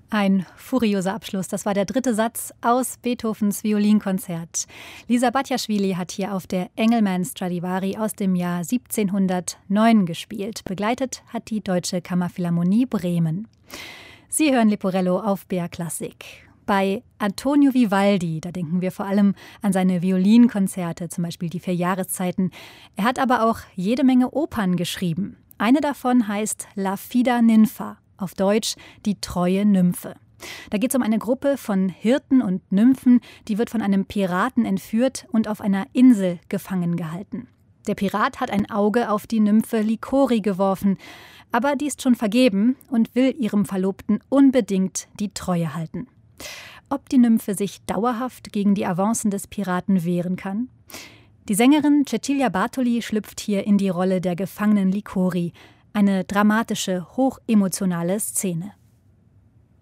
Ein furioser Abschluss. Das war der dritte Satz aus Beethovens Violinkonzert. Lisa Batjaschwili hat hier auf der Engelmann Stradivari aus dem Jahr 1709 gespielt. Begleitet hat die Deutsche Kammerphilharmonie Bremen. Sie hören Leporello auf BR Klassik. Bei Antonio Vivaldi, da denken wir vor allem an seine Violinkonzerte, zum Beispiel die 4 Jahreszeiten. Er hat aber auch jede Menge Opern geschrieben. Eine davon heißt La Fida Ninfa, auf Deutsch die treue Nymphe. Da geht es um eine Gruppe von Hirten und Nymphen, die wird von einem Piraten entführt und auf einer Insel gefangen gehalten. Der Pirat hat ein Auge auf die Nymphe Licori geworfen, aber die ist schon vergeben und will ihrem Verlobten unbedingt die Treue halten. Ob die Nymphe sich dauerhaft gegen die Avancen des Piraten wehren kann? Die Sängerin Cecilia Bartoli schlüpft hier in die Rolle der gefangenen Licori. Eine dramatische, hochemotionale Szene.